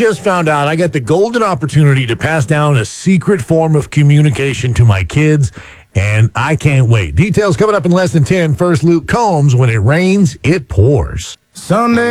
just found out I got the golden opportunity to pass down a secret form of communication to my kids, and I can't wait. Details coming up in less than 10. First, Luke Combs, when it rains, it pours. Sunday.